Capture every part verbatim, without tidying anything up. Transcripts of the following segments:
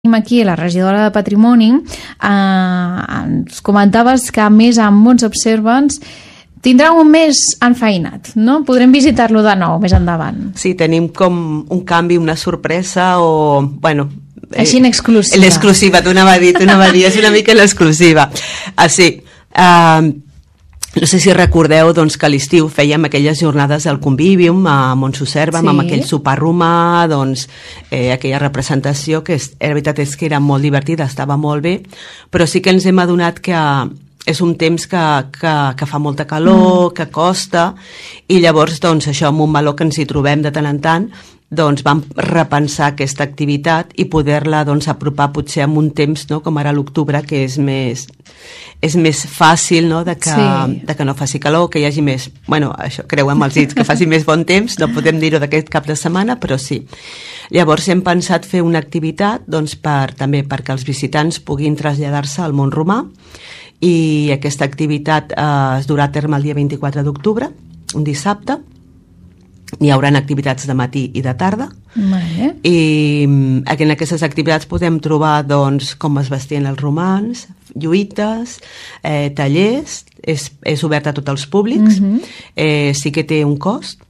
Aquí la regidora de Patrimoni eh, ens comentaves que a més amb Mons Observants tindrà un mes enfeinat, no? Podrem visitar-lo de nou més endavant. Sí, tenim com un canvi, una sorpresa o, bueno... Així en exclusiva. L'exclusiva, tu anava a dir, tu anava a dir, és una mica l'exclusiva. Ah, sí, uh, no sé si recordeu doncs, que a l'estiu fèiem aquelles jornades del Convivium a Montsucerva, sí. Amb aquell sopar romà, doncs, eh, aquella representació que és, la veritat és que era molt divertida, estava molt bé, però sí que ens hem adonat que és un temps que, que, que fa molta calor, mm. que costa, i llavors doncs, això, amb un valor que ens hi trobem de tant en tant, doncs vam repensar aquesta activitat i poder-la doncs, apropar potser en un temps, no? Com ara l'octubre, que és més, és més fàcil, no? de, que, sí. de que no faci calor, que hi hagi més, bueno, això, creuem els dits, que faci més bon temps, no podem dir-ho d'aquest cap de setmana, però sí. Llavors hem pensat fer una activitat doncs, per, també perquè els visitants puguin traslladar-se al món romà, i aquesta activitat eh, es durà a terme el dia vint-i-quatre d'octubre, un dissabte. Hi haurà activitats de matí i de tarda, vale. I en aquestes activitats podem trobar doncs, com es vestien els romans, lluites, eh, tallers, és, és obert a tots els públics, uh-huh. eh, sí que té un cost,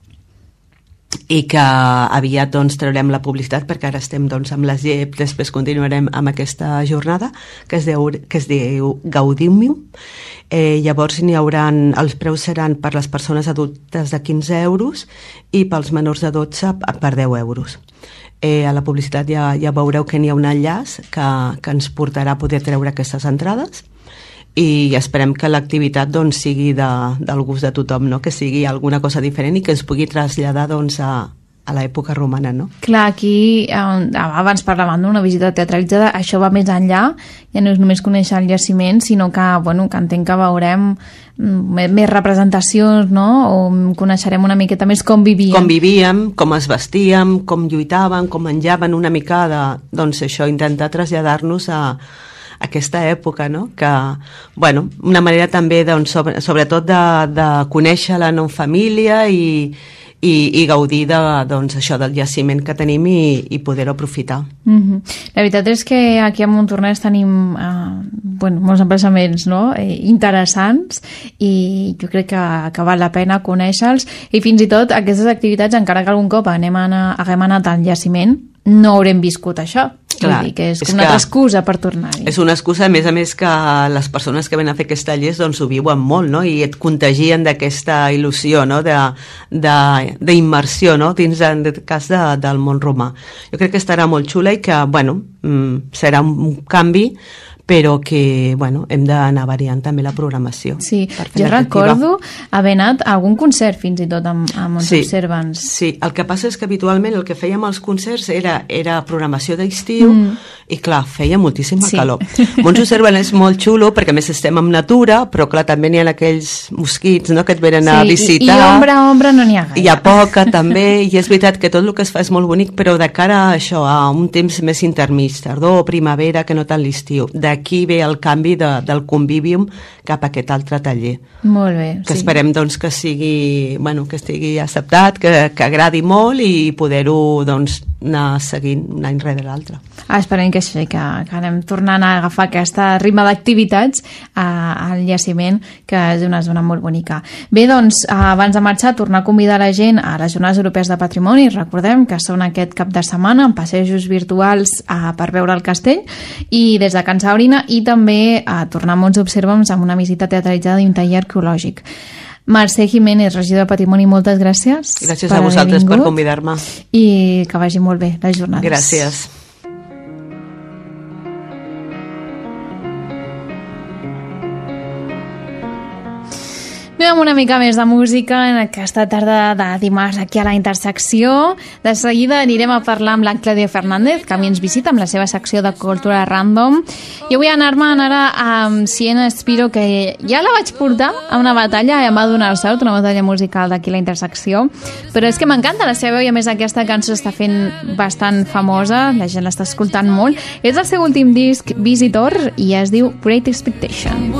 i que aviat doncs, traurem la publicitat perquè ara estem doncs, amb les G E P, després continuarem amb aquesta jornada que es diu, que es diu Gaudium. Eh, llavors n'hi hauran, els preus seran per les persones adultes de quinze euros i pels menors de dotze per deu euros. Eh, a la publicitat ja, ja veureu que n'hi ha un enllaç que, que ens portarà a poder treure aquestes entrades, i esperem que l'activitat doncs, sigui de, del gust de tothom, no? Que sigui alguna cosa diferent i que ens pugui traslladar doncs, a, a l'època romana, no? Clar, aquí eh, abans parlàvem d'una visita teatralitzada, això va més enllà, ja no és només conèixer el jaciment, sinó que, bueno, que entenc que veurem més representacions, no? O coneixerem una miqueta més com vivíem. Com vivíem, com es vestíem, com lluitàvem, com menjaven, una mica de, doncs això, intentar traslladar-nos a aquesta època, no? Que, bueno, una manera també, doncs, sobre, sobretot de, de conèixer la non família i, i, i gaudir de, doncs, això del jaciment que tenim i, i poder-ho aprofitar. Mm-hmm. La veritat és que aquí a Montornès tenim eh, bueno, molts emplaçaments, no? eh, interessants, i jo crec que, que val la pena conèixer-los, i fins i tot aquestes activitats, encara que algun cop anem a anar, haguem anat al jaciment, no haurem viscut això. Clar, dir que és, és una altra excusa per tornar-hi. És una excusa, a més a més, que les persones que venen a fer aquests tallers doncs, ho viuen molt, no? I et contagien d'aquesta il·lusió, no? D'immersió, no? Dins, en aquest cas, de, del món romà. Jo crec que estarà molt xula i que, bueno, serà un canvi, però que, bueno, hem d'anar variant també la programació. Sí, jo recordo haver anat a algun concert fins i tot amb, amb Mons sí, Observants. Sí, el que passa és que habitualment el que fèiem als concerts era, era programació d'estiu, mm. i clar, feia moltíssima sí. calor. Mons Observants és molt xulo perquè a més estem en natura, però clar, també n'hi ha aquells mosquits, no?, que et venen sí, a visitar. I, i ombra, ombra no n'hi ha gaire. Hi ha poca també, i és veritat que tot el que es fa és molt bonic, però de cara a això, a un temps més intermig, tardor o primavera, que no tant l'estiu. D'aquí ve el canvi de, del Convivium cap a aquest altre taller. Molt bé. Que sí. esperem doncs, que sigui, bueno, que estigui acceptat, que, que agradi molt i poder-ho doncs, anar seguint un any rere l'altre. Ah, esperem que sí, que, que anem tornant a agafar aquesta ritme d'activitats al jaciment, que és una zona molt bonica. Bé, doncs, abans de marxar, tornar a convidar la gent a les Jornades Europees de Patrimoni. Recordem que són aquest cap de setmana amb passejos virtuals a, per veure el castell, i des de Can Sabrina, i també a tornar a Mons Observants amb una visita teatralitzada i un taller arqueològic. Mercè Jiménez, regidor de Patrimoni, moltes gràcies. Gràcies a vosaltres per convidar-me. I que vagi molt bé les jornades. Gràcies. Anem amb una mica més de música en aquesta tarda de dimarts aquí a la Intersecció. De seguida anirem a parlar amb l'Ann Clàudia Fernández, que avui ens visita amb la seva secció de Cultura Random. Jo vull anar-me'n ara amb Siena Spiro, que ja la vaig portar a una batalla, i em va donar el sort, una batalla musical d'aquí a la Intersecció. Però és que m'encanta la seva veu, i a més aquesta cançó està fent bastant famosa, la gent l'està escoltant molt. És el seu últim disc, Visitor, i es diu Great Expectation.